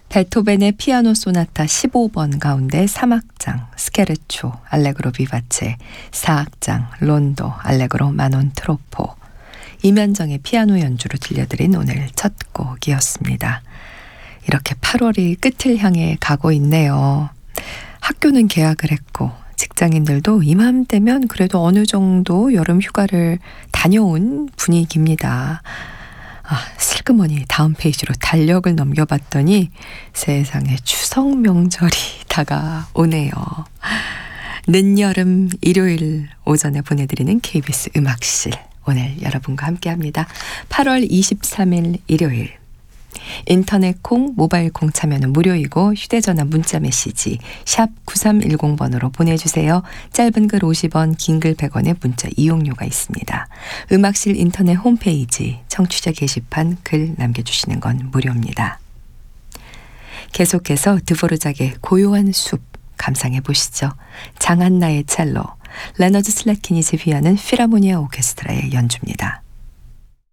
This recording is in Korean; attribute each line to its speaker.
Speaker 1: 베토벤의 피아노 소나타 15번 가운데 3악장 스케르초 알레그로 비바체, 4악장 론도 알레그로 마논 트로포, 이면정의 피아노 연주로 들려드린 오늘 첫 곡이었습니다. 이렇게 8월이 끝을 향해 가고 있네요. 학교는 개학을 했고 직장인들도 이맘때면 그래도 어느 정도 여름 휴가를 다녀온 분위기입니다. 슬그머니 다음 페이지로 달력을 넘겨봤더니 세상에 추석 명절이 다가오네요. 늦여름 일요일 오전에 보내드리는 KBS 음악실, 오늘 여러분과 함께합니다. 8월 23일 일요일, 인터넷 콩, 모바일 콩 참여는 무료이고 휴대전화 문자 메시지 샵 9310번으로 보내주세요. 짧은 글 50원, 긴 글 100원의 문자 이용료가 있습니다. 음악실 인터넷 홈페이지 청취자 게시판 글 남겨주시는 건 무료입니다. 계속해서 드보르작의 고요한 숲 감상해 보시죠. 장한나의 첼로, 레너드 슬래키니 제휘하는 필하모니아 오케스트라의 연주입니다.